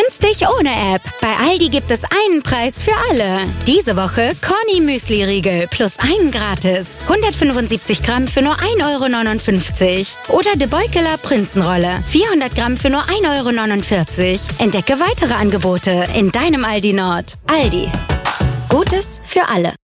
Günstig ohne App. Bei Aldi gibt es einen Preis für alle. Diese Woche Corny Müsli-Riegel plus einen gratis. 175 Gramm für nur 1,59 €. Oder De Beukeler Prinzenrolle. 400 Gramm für nur 1,49 €. Entdecke weitere Angebote in deinem Aldi Nord. Aldi. Gutes für alle.